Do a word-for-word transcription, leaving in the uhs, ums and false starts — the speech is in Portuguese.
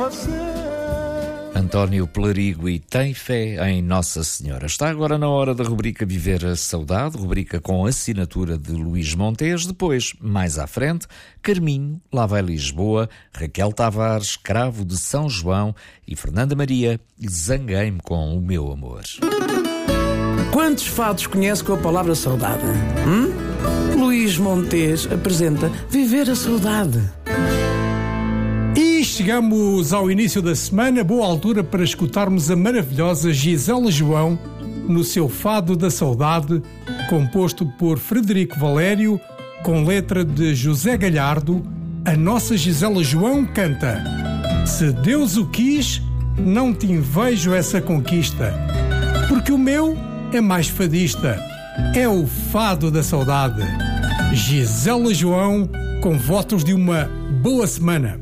António Pelarigo e Tem Fé em Nossa Senhora. Está agora na hora da rubrica Viver a Saudade, rubrica com assinatura de Luís Montes. Depois, mais à frente, Carminho, Lá Vai Lisboa, Raquel Tavares, Cravo de São João e Fernanda Maria, Zanguei-me com o Meu Amor. Quantos fados conhece com a palavra saudade? Hum? Luís Montes apresenta Viver a Saudade. E chegamos ao início da semana, boa altura para escutarmos a maravilhosa Gisela João no seu Fado da Saudade, composto por Frederico Valério, com letra de José Galhardo. A nossa Gisela João canta: Se Deus o quis, não te invejo essa conquista, porque o meu é mais fadista, é o Fado da Saudade. Gisela João, com votos de uma boa semana.